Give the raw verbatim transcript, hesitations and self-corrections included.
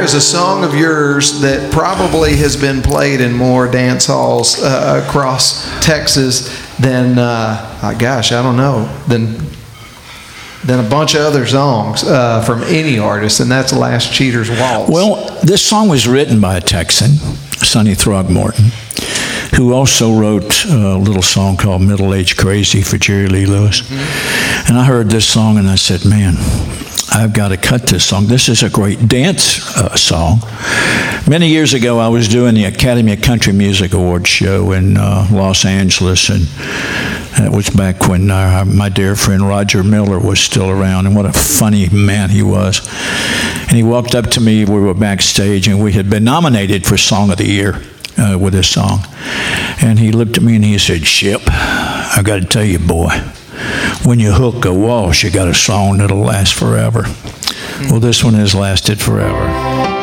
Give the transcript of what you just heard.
is a song of yours that probably has been played in more dance halls uh, across Texas than, uh, gosh, I don't know, than than a bunch of other songs uh, from any artist, and that's Last Cheater's Waltz. Well, this song was written by a Texan, Sonny Throgmorton, who also wrote a little song called Middle Age Crazy for Jerry Lee Lewis. Mm-hmm. And I heard this song and I said, man, I've got to cut this song. This is a great dance uh, song. Many years ago, I was doing the Academy of Country Music Awards show in uh, Los Angeles, and it was back when uh, my dear friend Roger Miller was still around, and what a funny man he was. And he walked up to me, we were backstage, and we had been nominated for Song of the Year uh, with this song. And he looked at me and he said, Ship, I got to tell you, boy, when you hook a waltz, you got a song that'll last forever. Well, this one has lasted forever.